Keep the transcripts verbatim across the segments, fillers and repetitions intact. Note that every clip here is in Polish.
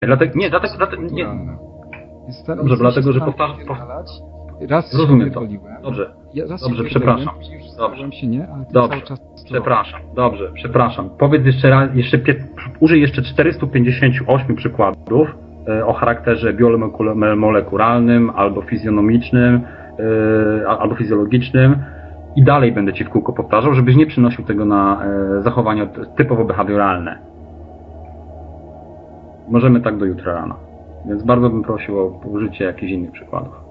dlatego, nie, dlatego, dlatego nie. Dobrze, dlatego, że powtarzam. Raz rozumiem się to. Dobrze, ja raz dobrze, się przepraszam. Dobrze, się nie, ale dobrze, cały czas przepraszam, dobrze, przepraszam. Powiedz jeszcze raz, jeszcze pie, użyj jeszcze czterystu pięćdziesięciu ośmiu przykładów e, o charakterze biomolekularnym albo fizjonomicznym, e, albo fizjologicznym i dalej będę ci w kółko powtarzał, żebyś nie przynosił tego na e, zachowania typowo behawioralne. Możemy tak do jutra rano. Więc bardzo bym prosił o użycie jakichś innych przykładów.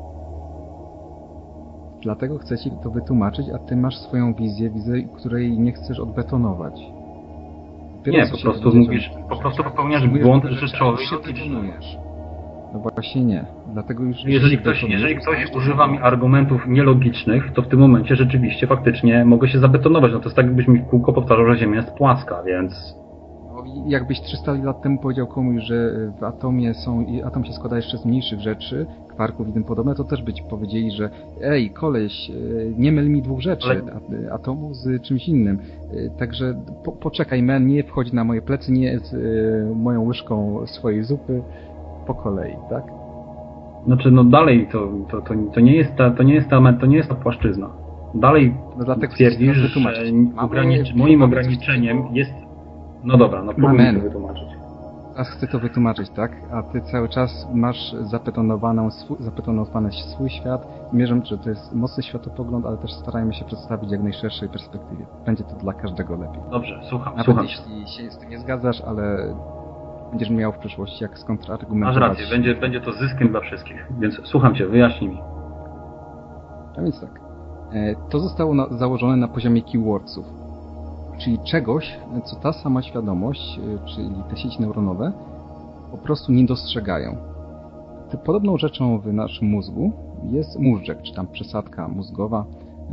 Dlatego chcę ci to wytłumaczyć, a ty masz swoją wizję, wizję, której nie chcesz odbetonować. Ty nie, po prostu mówisz, po prostu popełniasz błąd rzeczowy i wykonujesz. No właśnie nie. Dlatego już jeżeli ktoś, jeżeli ktoś używa mi argumentów nielogicznych, to w tym momencie rzeczywiście faktycznie mogę się zabetonować. No to jest tak, jakbyś mi w kółko powtarzał, że Ziemia jest płaska, więc... Jakbyś trzysta lat temu powiedział komuś, że w atomie są, atom się składa jeszcze z mniejszych rzeczy, kwarków i tym podobne, to też by ci powiedzieli, że ej, koleś, nie myl mi dwóch rzeczy, ale... atomu z czymś innym. Także po, poczekaj, man, nie wchodź na moje plecy, nie z y, moją łyżką swojej zupy, po kolei, tak? Znaczy, no dalej, to, to, to, to nie jest ta, to nie jest ta, to nie jest ta płaszczyzna. Dalej no twierdzisz, że ogranicz, moim ograniczeniem jest... No dobra, no próbuj to wytłumaczyć. Teraz chcę to wytłumaczyć, tak? A ty cały czas masz zapetonowaną, swój, zapetonowany swój świat. Mierzę, że to jest mocny światopogląd, ale też starajmy się przedstawić jak najszerszej perspektywie. Będzie to dla każdego lepiej. Dobrze, słucham. Nawet słucham. jeśli się z tym nie zgadzasz, ale będziesz miał w przyszłości jak skontrargumentować. Masz rację, będzie, będzie to zyskiem dla wszystkich. Więc słucham cię, wyjaśnij mi. A więc tak. To zostało na, założone na poziomie keywordsów. Czyli czegoś, co ta sama świadomość, czyli te sieci neuronowe, po prostu nie dostrzegają. Podobną rzeczą w naszym mózgu jest móżdżek, czy tam przesadka mózgowa.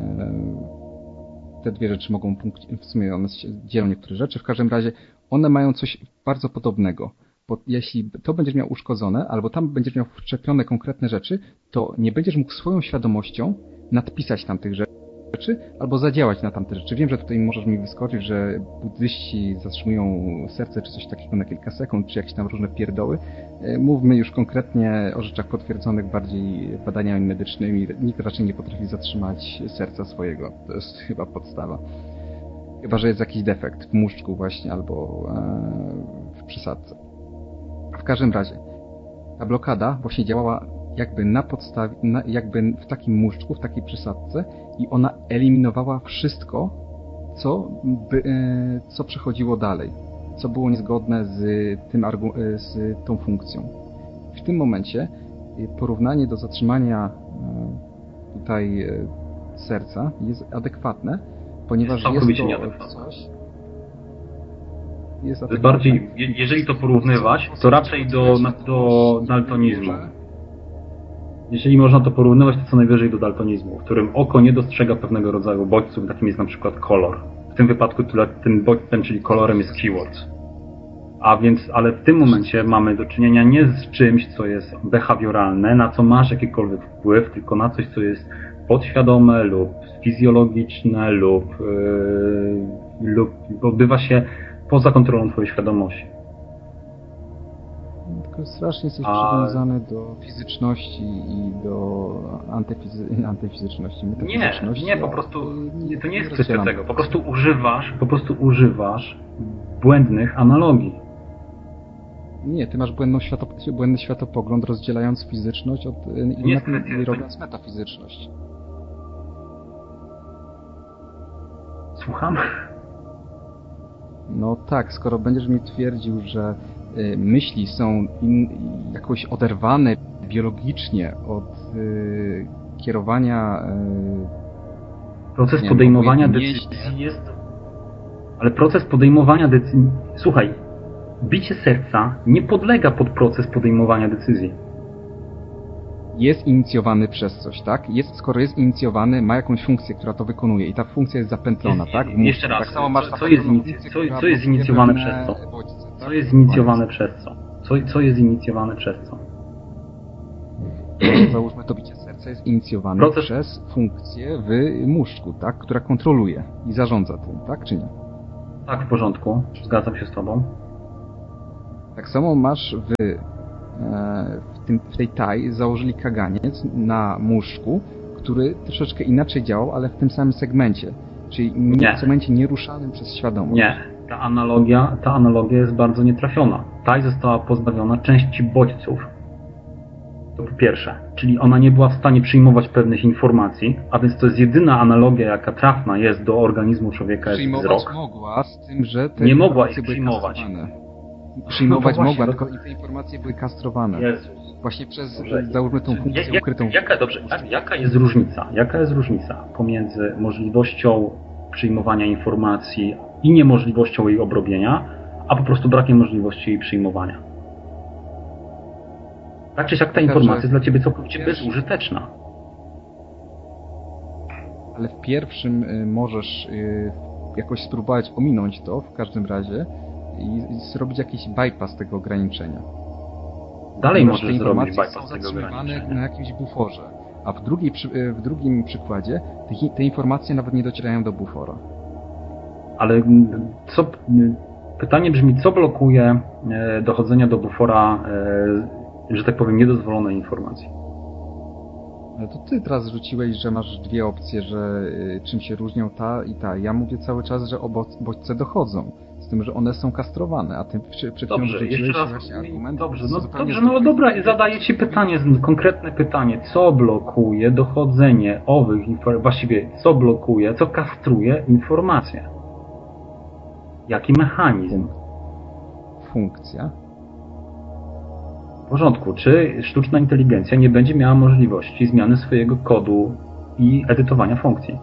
Te dwie rzeczy mogą, w sumie one się dzielą niektóre rzeczy, w każdym razie one mają coś bardzo podobnego. Bo jeśli to będziesz miał uszkodzone, albo tam będziesz miał wszczepione konkretne rzeczy, to nie będziesz mógł swoją świadomością nadpisać tam tych rzeczy, rzeczy, albo zadziałać na tamte rzeczy. Wiem, że tutaj możesz mi wyskoczyć, że buddyści zatrzymują serce czy coś takiego na kilka sekund, czy jakieś tam różne pierdoły. Mówmy już konkretnie o rzeczach potwierdzonych bardziej badaniami medycznymi. Nikt raczej nie potrafi zatrzymać serca swojego. To jest chyba podstawa. Chyba że jest jakiś defekt w móżdżku właśnie, albo w przesadce. W każdym razie ta blokada właśnie działała jakby na podstawie, na, jakby w takim móżdżku, w takiej przysadce i ona eliminowała wszystko, co, by, co przechodziło dalej, co było niezgodne z, tym, z tą funkcją. W tym momencie porównanie do zatrzymania tutaj serca jest adekwatne, ponieważ jest, jest to nieadekwatne. coś... Jest adekwatne. Bardziej, jeżeli to porównywać, to raczej do, do daltonizmu. Jeżeli można to porównywać, to co najwyżej do daltonizmu, w którym oko nie dostrzega pewnego rodzaju bodźców, takim jest na przykład kolor. W tym wypadku tym bodźcem, czyli kolorem jest keyword. A więc, ale w tym momencie mamy do czynienia nie z czymś, co jest behawioralne, na co masz jakikolwiek wpływ, tylko na coś, co jest podświadome lub fizjologiczne lub, yy, lub odbywa się poza kontrolą twojej świadomości. Tylko strasznie jesteś A... przywiązany do fizyczności i do antyfizy... antyfizyczności, metafizyczności. Nie, nie, po prostu nie, to nie jest kwestia tego. Po prostu używasz, po prostu używasz błędnych analogii. Nie, ty masz błędną światop... błędny światopogląd, rozdzielając fizyczność od i, nie na... i robiąc metafizyczność. Słucham? No tak, skoro będziesz mi twierdził, że y, myśli są in, jakoś oderwane biologicznie od y, kierowania... Y, proces nie, podejmowania decyzji jest... Ale proces podejmowania decyzji... Słuchaj, bicie serca nie podlega pod proces podejmowania decyzji. Jest inicjowany przez coś, tak? Jest, skoro jest inicjowany, ma jakąś funkcję, która to wykonuje i ta funkcja jest zapętlona, jest, tak? W jeszcze raz, tak samo masz co, co, jest, funkcję, co, co jest inicjowane przez co? Bodźce, tak? Co jest inicjowane przez co? co? Co jest inicjowane przez co? Załóżmy, to bicie serca jest inicjowane Proces... przez funkcję w móżdżku, tak? Która kontroluje i zarządza tym, tak? Czy nie? Tak, w porządku. Zgadzam się z tobą. Tak samo masz w, w, tym, w tej taj założyli kaganiec na muszczku, który troszeczkę inaczej działał, ale w tym samym segmencie. Czyli nie. w segmencie nieruszanym przez świadomość. Nie. Ta analogia, ta analogia jest bardzo nietrafiona. taj została pozbawiona części bodźców. To po pierwsze. Czyli ona nie była w stanie przyjmować pewnych informacji, a więc to jest jedyna analogia, jaka trafna jest do organizmu człowieka, jest wzrok. Przyjmować mogła, z tym, że te nie mogła ich były przyjmować. kastrowane. Przyjmować no mogła, właśnie, tylko te informacje były kastrowane. Jezus. Właśnie przez, Dobrze. załóżmy tą funkcję jak, ukrytą. Jaka, dobrze, jaka jest różnica? Jaka jest różnica pomiędzy możliwością przyjmowania informacji i niemożliwością jej obrobienia, a po prostu brakiem możliwości jej przyjmowania? Tak czy siak ta informacja jest dla ciebie całkowicie bezużyteczna. Ale w pierwszym y, możesz y, jakoś spróbować ominąć to w każdym razie i, i zrobić jakiś bypass tego ograniczenia. Dalej Ponieważ możesz te zrobić informacje bypass są tego zatrzymywane ograniczenia. na jakimś buforze. A w, drugiej, przy- w drugim przykładzie te, te informacje nawet nie docierają do bufora. Ale co, pytanie brzmi, co blokuje e, dochodzenia do bufora, e, że tak powiem, niedozwolonej informacji? Ale to ty teraz rzuciłeś, że masz dwie opcje, że y, czym się różnią ta i ta. Ja mówię cały czas, że obo- bodźce dochodzą. Z tym, że one są kastrowane, a ty przy, przed chwilą Dobrze, rzuciłeś jeszcze raz. właśnie argument. Dobrze, no, zupełnie dobrze, no dobra, i zadaję ci pytanie, konkretne pytanie. Co blokuje dochodzenie owych informacji, właściwie co blokuje, co kastruje informacje? Jaki mechanizm? Funkcja. W porządku, czy sztuczna inteligencja nie będzie miała możliwości zmiany swojego kodu i edytowania funkcji?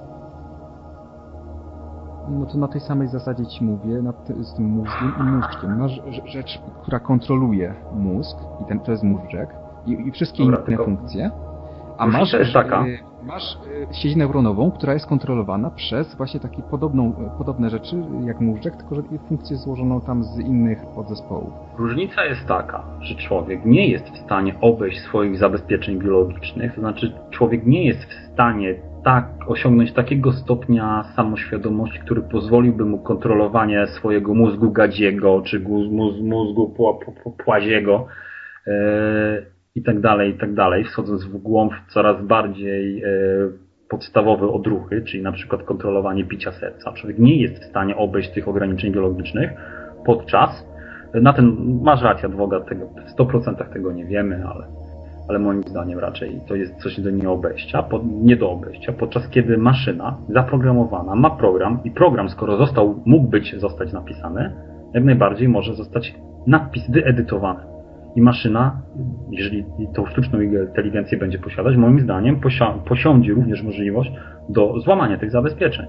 No to na tej samej zasadzie ci mówię, nad ty, z tym mózgiem i mózgiem. Masz rzecz, która kontroluje mózg, i ten to jest mózgek, i, i wszystkie Dobra, inne tylko funkcje. A różnica masz, jest taka. y, masz y, sieć neuronową, która jest kontrolowana przez właśnie takie podobną, podobne rzeczy jak mózgek, tylko że funkcję złożoną tam z innych podzespołów. Różnica jest taka, że człowiek nie jest w stanie obejść swoich zabezpieczeń biologicznych, to znaczy człowiek nie jest w stanie tak osiągnąć takiego stopnia samoświadomości, który pozwoliłby mu kontrolowanie swojego mózgu gadziego, czy mózgu, mózgu pła, pła, płaziego yy, i tak dalej, i tak dalej, wchodząc w głąb coraz bardziej yy, podstawowe odruchy, czyli na przykład kontrolowanie bicia serca. Człowiek nie jest w stanie obejść tych ograniczeń biologicznych, podczas, na ten, masz rację, adwokat, tego, w sto procent tego nie wiemy, ale, ale moim zdaniem raczej to jest coś do nieobejścia, pod, nie do obejścia, podczas kiedy maszyna zaprogramowana ma program i program, skoro został, mógł być, zostać napisany, jak najbardziej może zostać napis wyedytowany. I maszyna, jeżeli tą sztuczną inteligencję będzie posiadać, moim zdaniem posia- posiądzie również możliwość do złamania tych zabezpieczeń.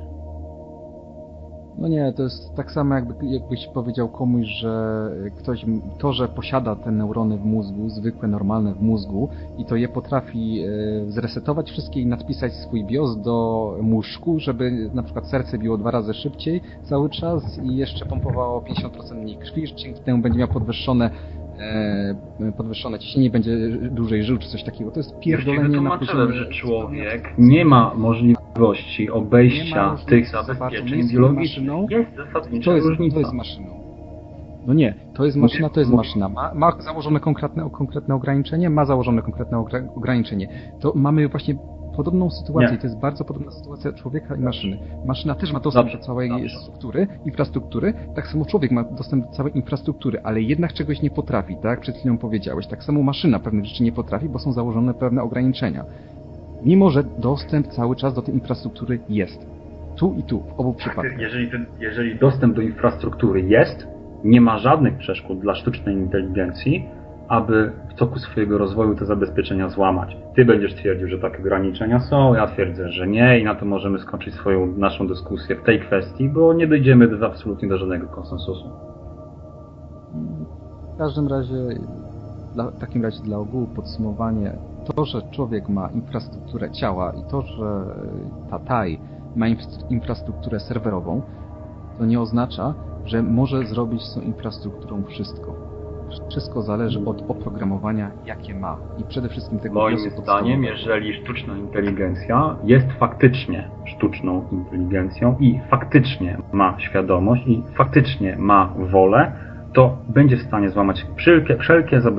No nie, to jest tak samo jakby, jakbyś powiedział komuś, że ktoś, to, że posiada te neurony w mózgu, zwykłe, normalne w mózgu i to je potrafi e, zresetować wszystkie i nadpisać swój BIOS do mózgu, żeby na przykład serce biło dwa razy szybciej cały czas i jeszcze pompowało pięćdziesiąt procent mniej krwi, dzięki temu będzie miał podwyższone e, podwyższone ciśnienie, będzie dłużej żył, czy coś takiego. To jest pierdolenie na poziomie... że człowiek nie ma możliwości obejścia ma tych możliwości, zabezpieczeń jest biologicznych. maszyną. Jest zasadnicza To jest, różnica. to jest maszyną. No nie, to jest maszyna, to jest maszyna. Ma, ma założone konkretne, konkretne ograniczenie, ma założone konkretne ogra- ograniczenie. To mamy właśnie podobną sytuację. Nie. To jest bardzo podobna sytuacja człowieka i maszyny. Maszyna też ma dostęp Dobrze, do całej dobrze. struktury, infrastruktury. Tak samo człowiek ma dostęp do całej infrastruktury, ale jednak czegoś nie potrafi, tak? Przed chwilą powiedziałeś. Tak samo maszyna pewnych rzeczy nie potrafi, bo są założone pewne ograniczenia. Mimo że dostęp cały czas do tej infrastruktury jest. Tu i tu, w obu przypadkach. Jeżeli, ten, jeżeli dostęp do infrastruktury jest, nie ma żadnych przeszkód dla sztucznej inteligencji, aby w toku swojego rozwoju te zabezpieczenia złamać. Ty będziesz twierdził, że takie ograniczenia są, ja twierdzę, że nie i na to możemy skończyć swoją naszą dyskusję w tej kwestii, bo nie dojdziemy do, absolutnie do żadnego konsensusu. W każdym razie, dla, w takim razie dla ogółu podsumowanie, to, że człowiek ma infrastrukturę ciała i to, że ta taj ma infrastrukturę serwerową, to nie oznacza, że może zrobić z tą infrastrukturą wszystko. Wszystko zależy od oprogramowania, jakie ma. I przede wszystkim tego Moim głosu zdaniem, jeżeli sztuczna inteligencja jest faktycznie sztuczną inteligencją i faktycznie ma świadomość i faktycznie ma wolę, to będzie w stanie złamać wszelkie, wszelkie